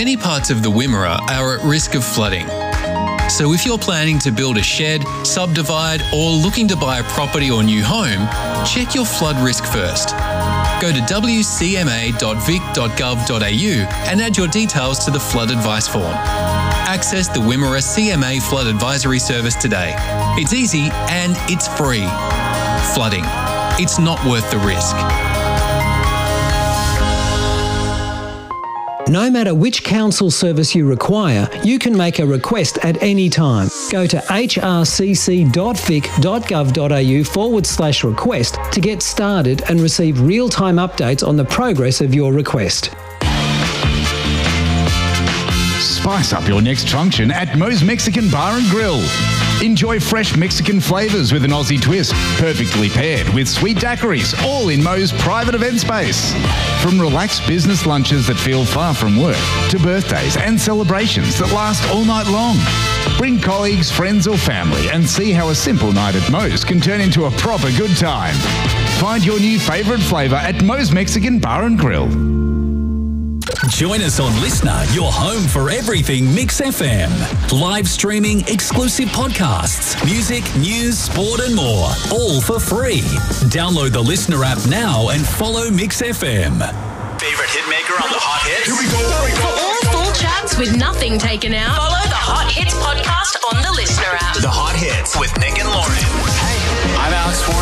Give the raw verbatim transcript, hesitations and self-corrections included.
Many parts of the Wimmera are at risk of flooding. So if you're planning to build a shed, subdivide, or looking to buy a property or new home, check your flood risk first. Go to w c m a dot vic dot gov dot a u and add your details to the flood advice form. Access the Wimmera C M A Flood Advisory Service today. It's easy and it's free. Flooding. It's not worth the risk. No matter which council service you require, you can make a request at any time. Go to h r c c dot vic dot gov dot a u forward slash request to get started and receive real-time updates on the progress of your request. Spice up your next function at Moe's Mexican Bar and Grill. Enjoy fresh Mexican flavours with an Aussie twist, perfectly paired with sweet daiquiris, all in Moe's private event space. From relaxed business lunches that feel far from work, to birthdays and celebrations that last all night long. Bring colleagues, friends or family and see how a simple night at Moe's can turn into a proper good time. Find your new favourite flavour at Moe's Mexican Bar and Grill. Join us on Listener, your home for everything Mix F M. Live streaming, exclusive podcasts, music, news, sport and more. All for free. Download the Listener app now and follow Mix F M. Favorite hitmaker on the Hot Hits? Here we go. For all full chats with nothing taken out, follow the Hot Hits podcast on the Listener app. The Hot Hits with Nick and Lauren. Hey, I'm Alex Warren.